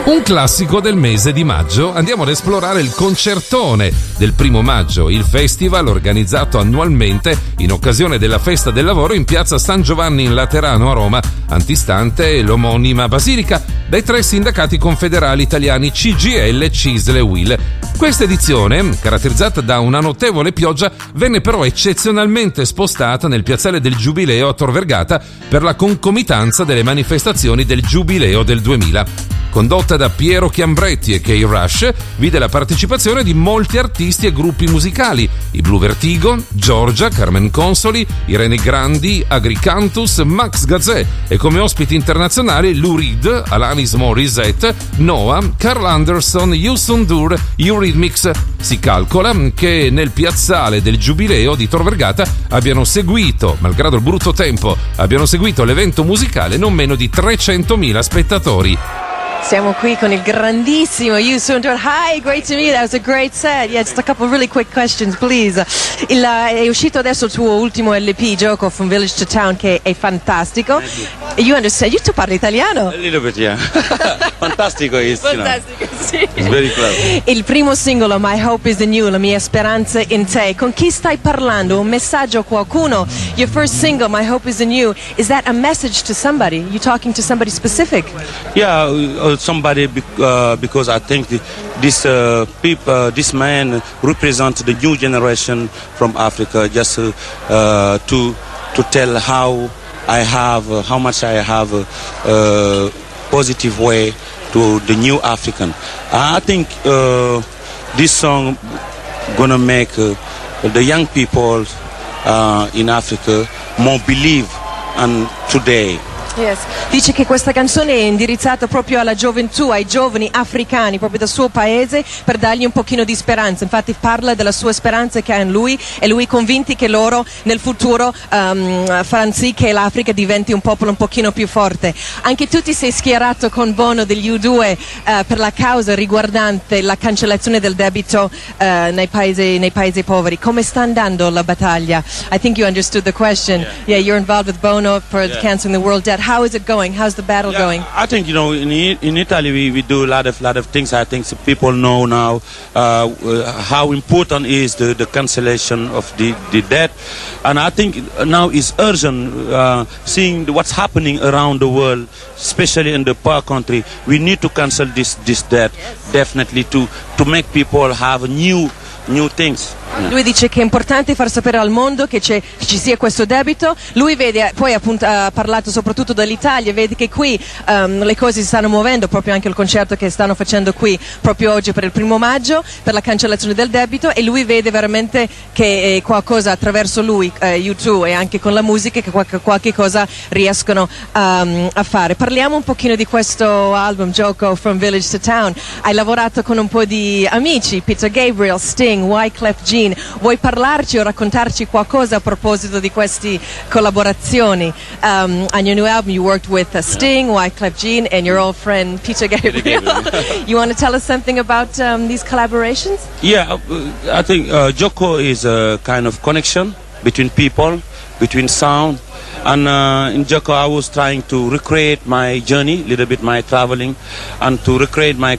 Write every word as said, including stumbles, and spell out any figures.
Un classico del mese di maggio, andiamo ad esplorare il concertone del primo maggio, il festival organizzato annualmente in occasione della festa del lavoro in piazza San Giovanni in Laterano a Roma, antistante l'omonima basilica, dai tre sindacati confederali italiani C G I L, C I S L e U I L. Questa edizione, caratterizzata da una notevole pioggia, venne però eccezionalmente spostata nel piazzale del Giubileo a Tor Vergata per la concomitanza delle manifestazioni del Giubileo del duemila. Condotta da Piero Chiambretti e Kay Rush, vide la partecipazione di molti artisti e gruppi musicali, i Blue Vertigo, Giorgia, Carmen Consoli, Irene Grandi, Agricantus, Max Gazzè e come ospiti internazionali Lou Reed, Alanis Morissette, Noah, Carl Anderson, Youssou N'Dour, Eurythmics. Si calcola che nel piazzale del Giubileo di Tor Vergata abbiano seguito, malgrado il brutto tempo, abbiano seguito l'evento musicale non meno di trecentomila spettatori. Siamo qui con il grandissimo Youssou N'Dour. Hi, great to meet you. That was a great set. Yeah, just a couple of really quick questions, please. Il, è uscito adesso il tuo ultimo L P, Gioco, From Village to Town, che è fantastico. You understand? Tu parli italiano? A little bit, yeah. Fantastico is, Fantastico, you know, sì. It's very clever. Il primo singolo, My Hope is in You, La mia speranza in te. Con chi stai parlando? Un messaggio a qualcuno? Your first single, My Hope is in You, is that a message to somebody? You talking to somebody specific? Yeah, uh, somebody uh, because I think the, this uh, people, uh, this man represents the new generation from Africa. Just uh, uh, to to tell how I have, uh, how much I have a uh, uh, positive way to the new African. I think uh, this song gonna make uh, the young people uh, in Africa more believe and today. Yes. Dice che questa canzone è indirizzata proprio alla gioventù, ai giovani africani, proprio dal suo paese, per dargli un pochino di speranza. Infatti parla della sua speranza che ha in lui e lui convinti che loro nel futuro um, faranno sì che l'Africa diventi un popolo un pochino più forte. Anche tu ti sei schierato con Bono degli U due uh, per la causa riguardante la cancellazione del debito uh, nei, paesi, nei paesi poveri. Come sta andando la battaglia? I think you understood the question. Yeah, yeah, you're involved with Bono for yeah. canceling the world debt. How is it going? How's the battle yeah, going? I think, you know, in in Italy we, we do a lot of lot of things. I think people know now uh, how important is the, the cancellation of the, the debt, and I think now it's urgent uh, seeing what's happening around the world, especially in the poor country. We need to cancel this this debt, yes. Definitely to to make people have new new things. Lui dice che è importante far sapere al mondo che c'è, ci sia questo debito. Lui vede, poi appunto, ha parlato soprattutto dell'Italia, vede che qui um, le cose si stanno muovendo, proprio anche il concerto che stanno facendo qui proprio oggi per il primo maggio, per la cancellazione del debito, e lui vede veramente che è qualcosa attraverso lui, eh, U due e anche con la musica, che qualche, qualche cosa riescono um, a fare. Parliamo un pochino di questo album, Gioco, From Village to Town. Hai lavorato con un po' di amici, Peter Gabriel, Sting, Wyclef Jean. Vuoi parlarci o raccontarci qualcosa a proposito di queste collaborazioni? Um, on your new album you worked with uh, Sting, Wyclef Jean and your old friend Peter Gabriel. You want to tell us something about um, these collaborations? Yeah, uh, I think uh, Gioco is a kind of connection between people, between sound. And uh, in Gioco I was trying to recreate my journey, a little bit my traveling, and to recreate my